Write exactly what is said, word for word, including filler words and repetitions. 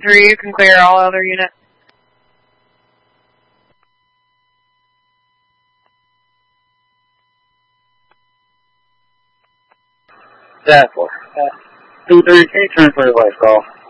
three, you can clear all other units. That four. two three, can you turn for your last call?